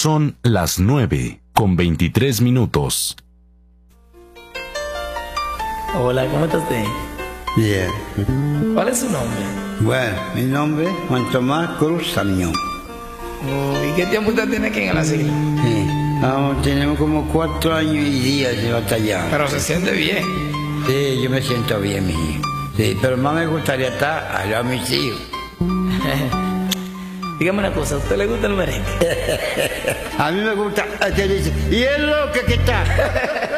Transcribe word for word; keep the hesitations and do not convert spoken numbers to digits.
Son las nueve con veintitrés minutos. Hola, ¿cómo está usted? Bien. ¿Cuál es su nombre? Bueno, mi nombre es Juan Tomás Cruz Samión. Oh, ¿y qué tiempo usted tiene aquí en el asilo? Sí. Vamos, tenemos como cuatro años y días de batalla. Pero se siente bien. Sí, yo me siento bien, mi hijo. Sí, pero más me gustaría estar al lado de mis hijos. Dígame una cosa, ¿a usted le gusta el merengue? A mí me gusta, te dice, y es lo que está.